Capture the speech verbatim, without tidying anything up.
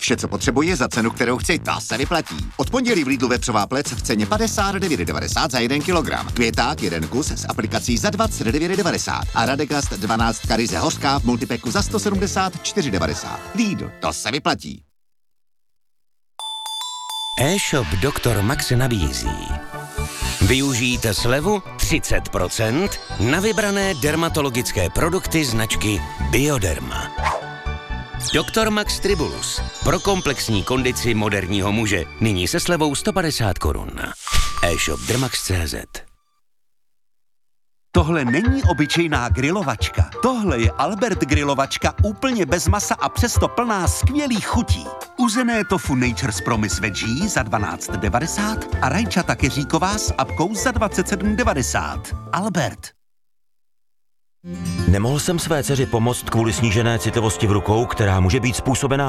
Vše, co potřebuji za cenu, kterou chci, ta se vyplatí. Od pondělí v Lidlu vepřová plec v ceně padesát devět devadesát za jeden kilogram. Květák jeden kus s aplikací za dvacet devět devadesát. A Radegast dvanáct ryze hořká v multipeku za sto sedmdesát čtyři devadesát. Lidl, to se vyplatí. E-shop doktor Max nabízí. Využijte slevu třicet procent na vybrané dermatologické produkty značky Bioderma. doktor Max Tribulus. Pro komplexní kondici moderního muže. Nyní se slevou sto padesát korun. E-shop dermax tečka cé zet. Tohle není obyčejná grilovačka. Tohle je Albert grilovačka úplně bez masa a přesto plná skvělých chutí. Uzené tofu Nature's Promise Veggie za dvanáct devadesát a rajčata keříková s apkou za dvacet sedm devadesát. Albert. Nemohl jsem své dceři pomoct kvůli snížené citlivosti v rukou, která může být způsobená